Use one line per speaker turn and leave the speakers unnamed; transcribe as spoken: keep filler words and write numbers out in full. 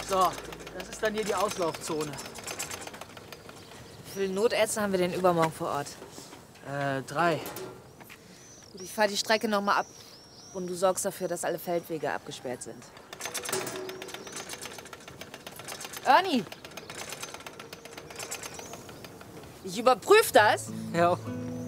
So, das ist dann hier die Auslaufzone.
Wie viele Notärzte haben wir denn übermorgen vor Ort?
Äh, drei.
Gut, ich fahre die Strecke noch mal ab. Und du sorgst dafür, dass alle Feldwege abgesperrt sind. Ernie! Ich überprüfe das.
Ja.